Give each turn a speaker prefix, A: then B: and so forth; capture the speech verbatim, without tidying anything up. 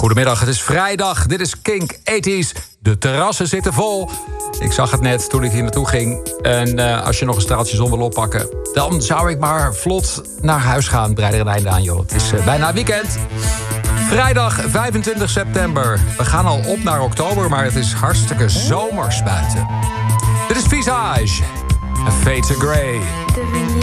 A: Goedemiddag, het is vrijdag. Dit is Kink eighties. De terrassen zitten vol. Ik zag het net toen ik hier naartoe ging. En uh, als je nog een straaltje zon wil oppakken, dan zou ik maar vlot naar huis gaan. Breid er een einde aan, joh. Het is uh, bijna weekend. Vrijdag vijfentwintig september. We gaan al op naar oktober, maar het is hartstikke zomers buiten. Dit is Visage en Fade to Grey.